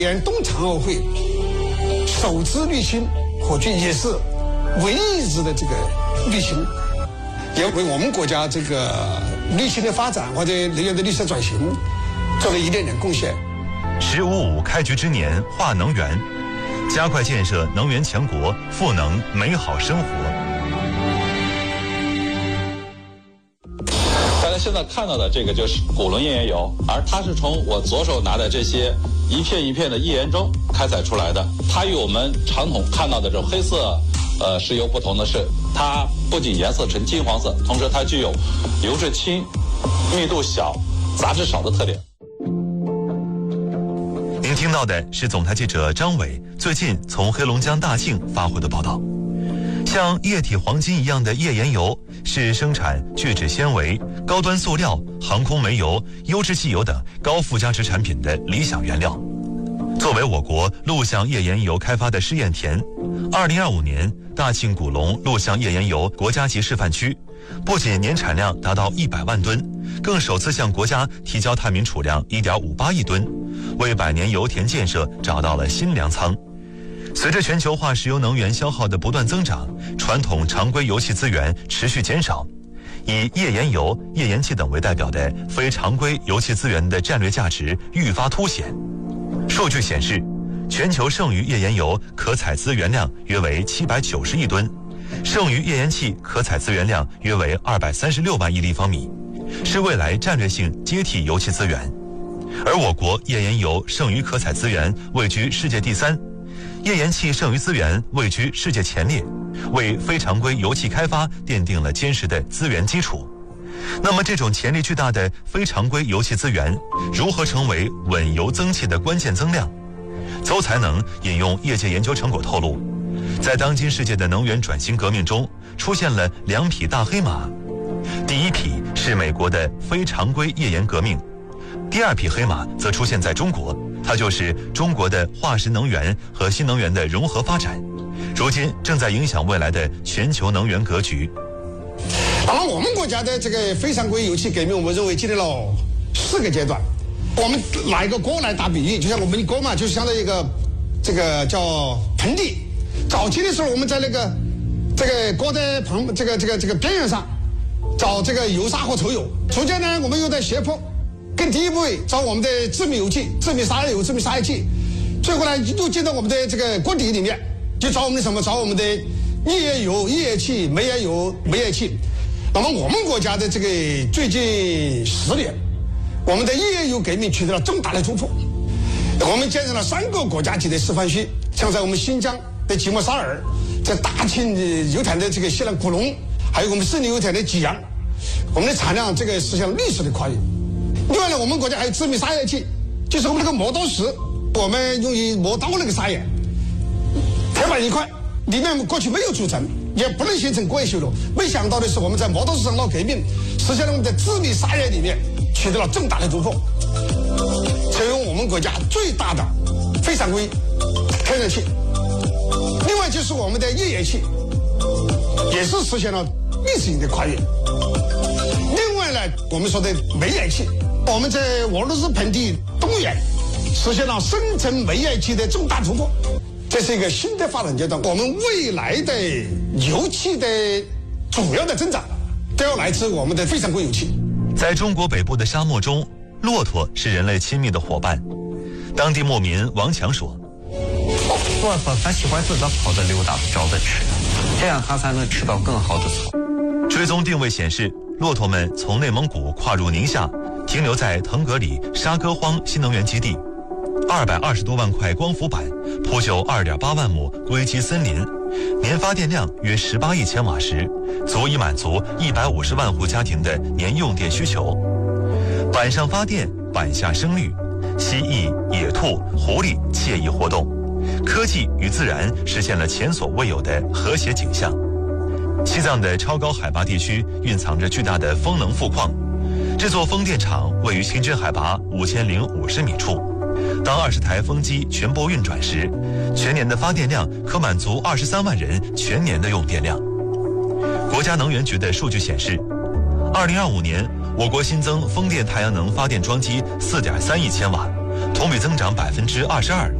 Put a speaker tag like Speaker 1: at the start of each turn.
Speaker 1: 冬残奥会首次滤清火炬也是唯一一次的这个滤清，也为我们国家这个绿氢的发展或者能源的绿色转型做了一点点贡献。
Speaker 2: “15+5”开局之年，化能源，加快建设能源强国，赋能美好生活。
Speaker 3: 大家现在看到的这个就是古龙页岩油，而它是从我左手拿的这些一片一片的页岩中开采出来的。它与我们传统看到的这种黑色石油不同的是，它不仅颜色呈金黄色，同时它具有油质轻、密度小、杂质少的特点。
Speaker 2: 您听到的是总台记者张伟最近从黑龙江大庆发回的报道。像液体黄金一样的页岩油是生产聚酯纤维、高端塑料、航空煤油、优质汽油等高附加值产品的理想原料。作为我国陆相页岩油开发的试验田，2025年大庆古龙陆相页岩油国家级示范区不仅年产量达到100万吨，更首次向国家提交探明储量1.58亿吨，为百年油田建设找到了新粮仓。随着全球化石油能源消耗的不断增长，传统常规油气资源持续减少，以页岩油、页岩气等为代表的非常规油气资源的战略价值愈发凸显。数据显示，全球剩余页岩油可采资源量约为790亿吨，剩余页岩气可采资源量约为236万亿立方米，是未来战略性接替油气资源。而我国页岩油剩余可采资源位居世界第3，页岩气剩余资源位居世界前列，为非常规油气开发奠定了坚实的资源基础。那么这种潜力巨大的非常规油气资源如何成为稳油增气的关键增量？邹才能引用业界研究成果透露，在当今世界的能源转型革命中，出现了2匹大黑马。第一匹是美国的非常规页岩革命，第2匹黑马则出现在中国，它就是中国的化石能源和新能源的融合发展，如今正在影响未来的全球能源格局。
Speaker 1: 那么我们国家的这个非常规油气革命，我们认为经历了4个阶段。我们拿一个锅来打比喻，就像我们的锅嘛，就是相当于一个这个叫盆地。早期的时候，我们在这个锅的旁这个边缘上找这个油砂和稠油，逐渐呢，我们又在斜坡更低一步找我们的致密油气、致密沙油、致密沙液气，最后呢又进到我们的这个锅底里面，就找我们的什么？找我们的页岩油、页岩气、煤岩油、煤岩气。那么我们国家的这个最近10年，我们的页岩油革命取得了重大的突破。我们建成了3个国家级的示范区，像在我们新疆的吉木沙尔，在大庆油田的这个西南古龙，还有我们胜利油田的济阳，我们的产量这个实现了历史的跨越。另外呢，我们国家还有致密沙岩气，就是我们那个磨刀石，我们用于磨刀那个砂岩，铁板一块，里面过去没有组成，也不能形成工业修路。没想到的是，我们在磨刀石上闹革命，实现了我们在致密沙岩里面取得了重大的突破，成为我们国家最大的非常规天然气。另外就是我们的页岩气，也是实现了历史性的跨越。另外呢，我们说的煤岩气，我们在俄罗斯盆地东沿实现了深层煤岩气的重大突破，这是一个新的发展阶段。我们未来的油气的主要的增长都要来自我们的非常规油气。
Speaker 2: 在中国北部的沙漠中，骆驼是人类亲密的伙伴。当地牧民王强说：“
Speaker 4: 骆驼它喜欢自个跑着溜达，找着吃，这样它才能吃到更好的草。”
Speaker 2: 追踪定位显示，骆驼们从内蒙古跨入宁夏，停留在腾格里沙戈荒新能源基地。220多万块光伏板铺就2.8万亩硅基森林，年发电量约18亿千瓦时，足以满足150万户家庭的年用电需求。板上发电，板下生绿，蜥蜴、野兔、狐狸惬意活动，科技与自然实现了前所未有的和谐景象。西藏的超高海拔地区蕴藏着巨大的风能富矿，这座风电场位于平均海拔5050米处。当20台风机全部运转时，全年的发电量可满足23万人全年的用电量。国家能源局的数据显示，2025年我国新增风电太阳能发电装机4.3亿千瓦， 同比增长22%。